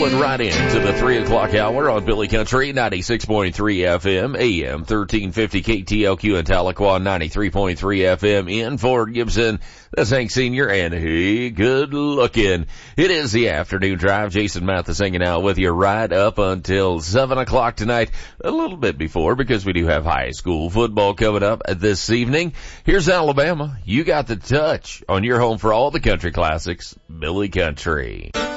rolling right into the 3 o'clock hour on Billy Country, 96.3 FM, AM 1350 KTLQ in Tahlequah, 93.3 FM in Fort Gibson. That's Hank Sr. and hey, good looking. It is the afternoon drive. Jason Mathis hanging out with you right up until 7 o'clock tonight. A little bit before because we do have high school football coming up this evening. Here's Alabama. You got the touch on your home for all the country classics, Billy Country.